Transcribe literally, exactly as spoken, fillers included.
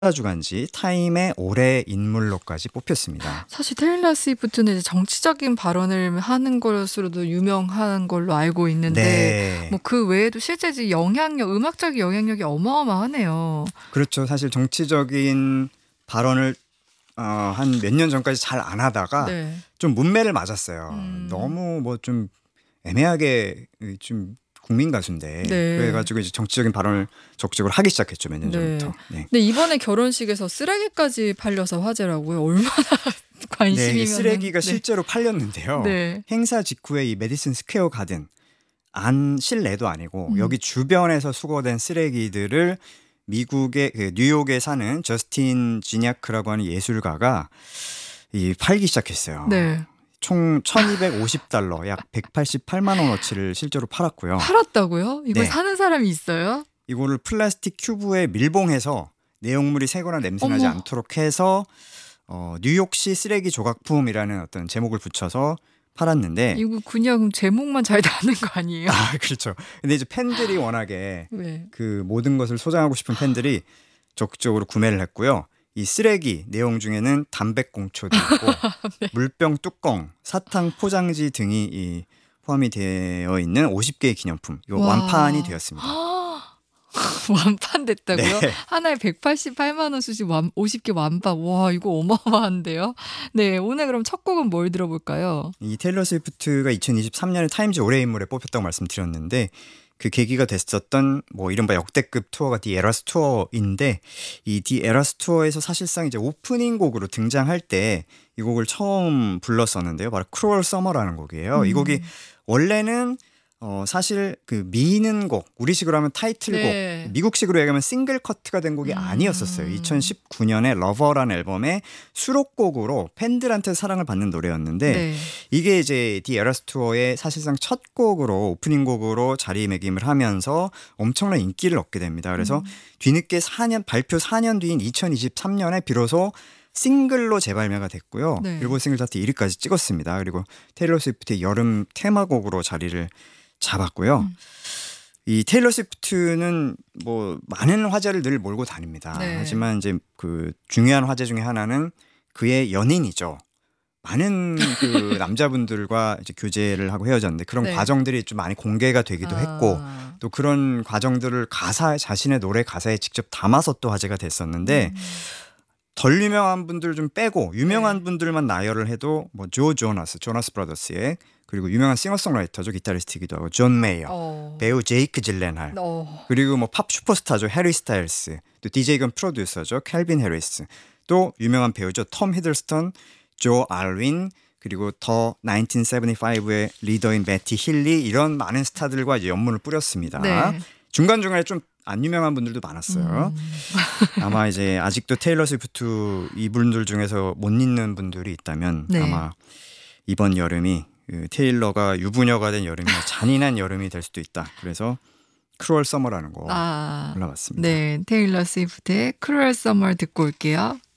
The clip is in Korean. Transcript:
주간지 타임의 올해 인물로까지 뽑혔습니다. 사실 테일러 스위프트는 이제 정치적인 발언을 하는 것으로도 유명한 걸로 알고 있는데 네. 뭐 그 외에도 실제 이제 영향력, 음악적인 영향력이 어마어마하네요. 그렇죠. 사실 정치적인 발언을 어, 한 몇 년 전까지 잘 안 하다가 네. 좀 문매를 맞았어요. 음. 너무 뭐 좀 애매하게 좀 국민 가수인데 네. 그래가지고 이제 정치적인 발언을 적극적으로 하기 시작했죠. 몇 년 네. 전부터. 네. 근데 이번에 결혼식에서 쓰레기까지 팔려서 화제라고요. 얼마나 관심이면 네, 쓰레기가 네. 실제로 팔렸는데요. 네. 행사 직후에 이 메디슨 스퀘어 가든 안 실내도 아니고 음. 여기 주변에서 수거된 쓰레기들을 미국의 그 뉴욕에 사는 저스틴 지냐크라고 하는 예술가가 이 팔기 시작했어요. 네. 총 천이백오십 달러 약 백팔십팔만 원어치를 실제로 팔았고요. 팔았다고요? 이걸 네. 사는 사람이 있어요? 이거를 플라스틱 큐브에 밀봉해서 내용물이 새거나 냄새나지 어머. 않도록 해서 어, 뉴욕시 쓰레기 조각품이라는 어떤 제목을 붙여서 팔았는데 이거 그냥 제목만 잘 나는 거 아니에요? 아 그렇죠. 근데 이제 팬들이 워낙에 네. 그 모든 것을 소장하고 싶은 팬들이 적극적으로 구매를 했고요. 이 쓰레기 내용 중에는 담배꽁초도 있고 네. 물병 뚜껑, 사탕 포장지 등이 이 포함이 되어 있는 오십 개의 기념품. 이거 와. 완판이 되었습니다. 완판됐다고요? 네. 하나에 백팔십팔만 원 수지 완, 오십 개 완판. 와, 이거 어마어마한데요? 네, 오늘 그럼 첫 곡은 뭘 들어볼까요? 이 테일러 스위프트가 이천이십삼 년에 타임즈 올해 인물에 뽑혔다고 말씀드렸는데 그 계기가 됐었던 뭐 이른바 역대급 투어가 디 에라스 투어인데 이 디 에라스 투어에서 사실상 이제 오프닝 곡으로 등장할 때 이 곡을 처음 불렀었는데요. 바로 크루얼 서머라는 곡이에요. 음. 이 곡이 원래는 어 사실 그 미는 곡, 우리식으로 하면 타이틀곡, 네. 미국식으로 얘기하면 싱글 커트가 된 곡이 음. 아니었었어요. 이천십구 년에 러버라는 앨범의 수록곡으로 팬들한테 사랑을 받는 노래였는데 네. 이게 이제 디 에라스 투어의 사실상 첫 곡으로 오프닝 곡으로 자리매김을 하면서 엄청난 인기를 얻게 됩니다. 그래서 음. 뒤늦게 사 년 발표 사 년 뒤인 이천이십삼 년에 비로소 싱글로 재발매가 됐고요. 네. 빌보드 싱글 차트 일 위까지 찍었습니다. 그리고 테일러 스위프트의 여름 테마곡으로 자리를 잡았고요. 음. 이 테일러 스위프트는 뭐 많은 화제를 늘 몰고 다닙니다. 네. 하지만 이제 그 중요한 화제 중에 하나는 그의 연인이죠. 많은 그 남자분들과 이제 교제를 하고 헤어졌는데 그런 네. 과정들이 좀 많이 공개가 되기도 아. 했고 또 그런 과정들을 가사 자신의 노래 가사에 직접 담아서 또 화제가 됐었는데 음. 덜 유명한 분들 좀 빼고 유명한 네. 분들만 나열을 해도 뭐 조 조나스, 조나스 브라더스의 그리고 유명한 싱어송라이터죠. 기타리스트이기도 하고 존 메이어, 어. 배우 제이크 질렌할, 어. 그리고 뭐 팝 슈퍼스타죠. 해리 스타일스, 또 디제이 겸 프로듀서죠. 캘빈 해리스, 또 유명한 배우죠. 톰 히들스턴, 조 알윈, 그리고 더 천구백칠십오의 리더인 매티 힐리, 이런 많은 스타들과 이제 연문을 뿌렸습니다. 네. 중간중간에 좀 안 유명한 분들도 많았어요. 음. 아마 이제 아직도 테일러 스위프트 이분들 중에서 못 잊는 분들이 있다면 네. 아마 이번 여름이 그 테일러가 유부녀가 된 여름이 잔인한 여름이 될 수도 있다. 그래서 크루얼 서머라는 거 아. 골라봤습니다. 네, 테일러 스위프트의 크루얼 서머 듣고 올게요.